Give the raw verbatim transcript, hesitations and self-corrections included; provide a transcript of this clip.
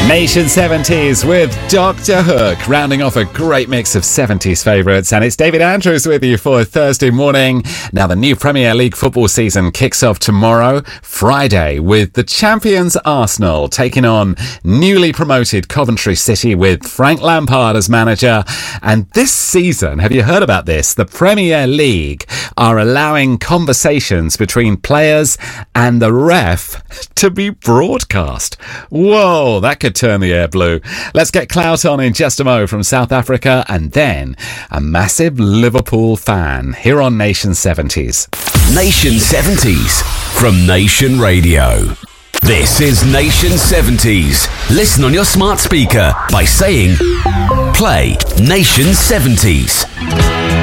Nation seventies with Doctor Hook, rounding off a great mix of seventies favourites. And it's David Andrews with you for Thursday morning. Now, the new Premier League football season kicks off tomorrow, Friday, with the champions Arsenal taking on newly promoted Coventry City with Frank Lampard as manager. And this season, have you heard about this? The Premier League are allowing conversations between players and the ref to be broadcast. Whoa, that could turn the air blue. Let's get Clout on in just a mo from South Africa, and then a massive Liverpool fan here on Nation seventies. Nation seventies from Nation Radio. This is Nation seventies. Listen on your smart speaker by saying, play Nation seventies.